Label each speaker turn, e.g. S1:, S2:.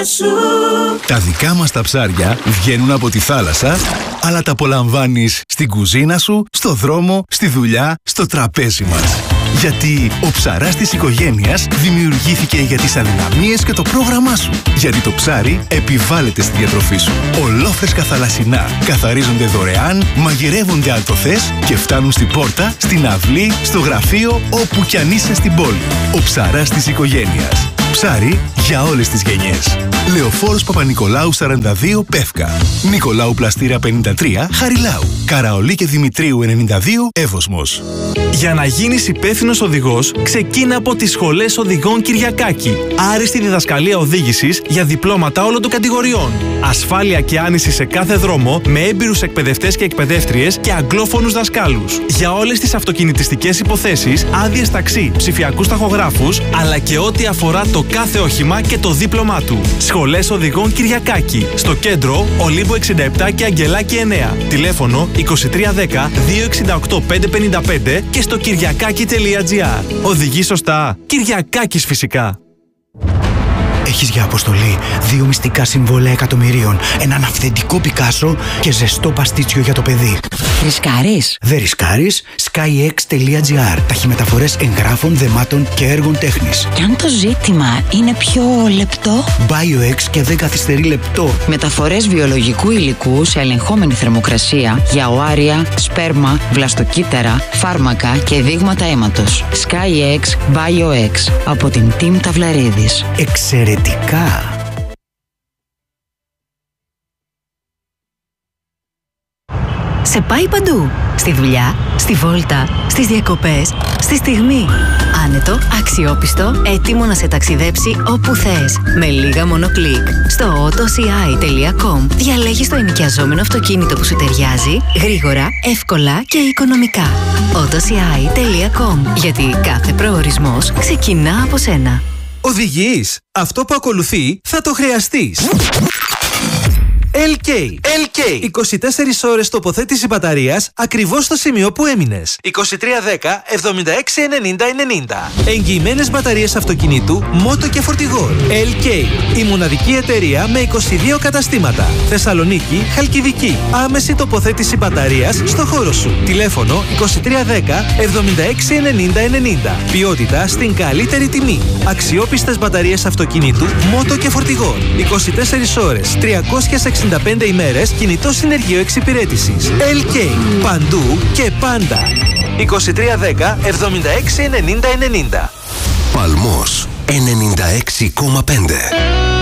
S1: σου.
S2: Τα δικά μας τα ψάρια βγαίνουν από τη θάλασσα, αλλά τα απολαμβάνεις στην κουζίνα σου, στο δρόμο, στη δουλειά, στο τραπέζι μας. Γιατί ο ψαράς της οικογένειας δημιουργήθηκε για τις αδυναμίες και το πρόγραμμά σου. Γιατί το ψάρι επιβάλλεται στη διατροφή σου. Ολόφρεσκα θαλασσινά καθαρίζονται δωρεάν, μαγειρεύονται αλτοθές και φτάνουν στην πόρτα, στην αυλή, στο γραφείο, όπου κι αν είσαι στην πόλη. Ο ψαράς της οικογένειας. Ψάρι για όλες τις γενιές. Λεωφόρος Παπα-Νικολάου 42 Πεύκα. Νικολάου Πλαστήρα 53 Χαριλάου. Καραολί και Δημητρίου 92 Εύωσμος.
S3: Για να γίνεις υπεύθυνος οδηγός, ξεκίνα από τις σχολές οδηγών Κυριακάκη. Άριστη διδασκαλία οδήγησης για διπλώματα όλων των κατηγοριών. Ασφάλεια και άνηση σε κάθε δρόμο με έμπειρους εκπαιδευτές και εκπαιδεύτριες και αγγλόφωνους δασκάλους. Για όλες τις αυτοκινητιστικές υποθέσεις, άδειες ταξί, ψηφιακούς ταχογράφους, αλλά και ό,τι αφορά το κάθε όχημα και το δίπλωμά του. Σχολές οδηγών Κυριακάκη. Στο κέντρο, Ολύμπου 67 και Αγγελάκη 9. Τηλέφωνο 2310 268 555 και στο κυριακάκι.gr. Οδηγεί σωστά. Κυριακάκης φυσικά.
S4: Έχεις για αποστολή 2 μυστικά συμβόλαια εκατομμυρίων, έναν αυθεντικό Πικάσο και ζεστό παστίτσιο για το παιδί.
S5: Ρισκάρεις?
S4: Δεν ρισκάρεις. skyx.gr. Ταχυμεταφορές εγγράφων, δεμάτων και έργων τέχνης.
S5: Και αν το ζήτημα είναι πιο λεπτό?
S4: BioX και δεν καθυστερεί λεπτό.
S5: Μεταφορές βιολογικού υλικού σε ελεγχόμενη θερμοκρασία για οάρια, σπέρμα, βλαστοκύτταρα, φάρμακα και δείγματα αίματος. SkyX BioX από την Team Ταυλαρίδης.
S4: Εξαιρετικά!
S6: Σε πάει παντού. Στη δουλειά, στη βόλτα, στις διακοπές, στη στιγμή. Άνετο, αξιόπιστο, έτοιμο να σε ταξιδέψει όπου θες. Με λίγα μόνο κλικ. Στο autoci.com διαλέγεις το ενοικιαζόμενο αυτοκίνητο που σου ταιριάζει, γρήγορα, εύκολα και οικονομικά. autoci.com. Γιατί κάθε προορισμός ξεκινά από σένα.
S7: Οδηγείς. Αυτό που ακολουθεί θα το χρειαστείς. LK. 24 ώρες τοποθέτηση μπαταρίας ακριβώς στο σημείο που έμεινες. 2310 76 90 90. Εγγυημένες μπαταρίες αυτοκινήτου, μότο και φορτηγό. LK. Η μοναδική εταιρεία με 22 καταστήματα. Θεσσαλονίκη, Χαλκιδική. Άμεση τοποθέτηση μπαταρίας στο χώρο σου. Τηλέφωνο 2310 76 90 90. Ποιότητα στην καλύτερη τιμή. Αξιόπιστες μπαταρίες αυτοκινήτου, μότο και φορτηγό. 24 ώρες, 365 ημέρες κινητό συνεργείο εξυπηρέτησης. LK. Παντού και πάντα. 2310 76 90 90.
S8: Παλμός 96,5.